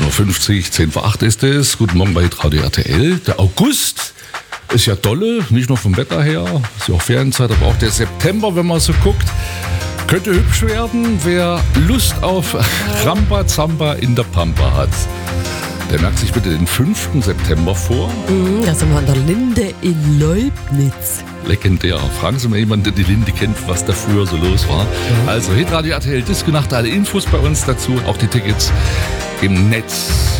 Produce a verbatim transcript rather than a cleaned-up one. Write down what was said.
Uhr fünfzig, zehn vor acht ist es. Guten Morgen bei Radio R T L. Der August ist ja dolle, nicht nur vom Wetter her, ist ja auch Ferienzeit, aber auch der September, wenn man so guckt, könnte hübsch werden. Wer Lust auf Rambazamba in der Pampa hat, der merkt sich bitte den fünften September vor. Mhm, da sind wir an der Linde in Leubnitz. Legendär. Fragen Sie mal jemanden, der die Linde kennt, was da früher so los war. Mhm. Also Hitradio R T L Disco Nacht, alle Infos bei uns dazu, auch die Tickets im Netz.